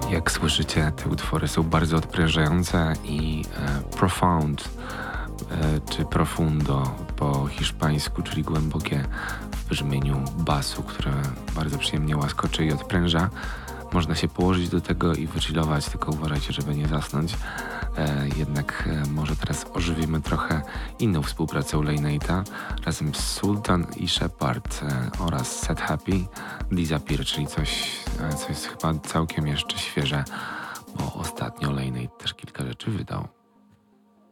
Jak słyszycie, te utwory są bardzo odprężające i profound, czy profundo po hiszpańsku, czyli głębokie w brzmieniu basu, które bardzo przyjemnie łaskoczy i odpręża. Można się położyć do tego i wychillować, tylko uważajcie, żeby nie zasnąć. Jednak może teraz ożywimy trochę inną współpracę u Lane'Ate'a razem z Sultan i Shepard oraz Set Happy Disappear, czyli coś, co jest chyba całkiem jeszcze świeże, bo ostatnio Lane'Ate też kilka rzeczy wydał.